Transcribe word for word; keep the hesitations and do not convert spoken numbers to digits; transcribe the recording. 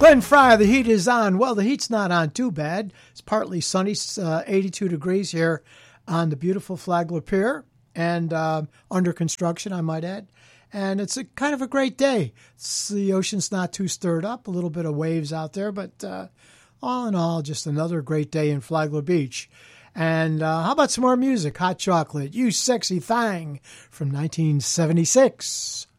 Glenn Frey, the heat is on. Well, the heat's not on too bad. It's partly sunny, uh, eighty-two degrees here on the beautiful Flagler Pier, and uh, under construction, I might add. And it's a kind of a great day. It's, the ocean's not too stirred up, a little bit of waves out there, but uh, all in all, just another great day in Flagler Beach. And uh, how about some more music? Hot Chocolate, You Sexy Thing from nineteen seventy-six.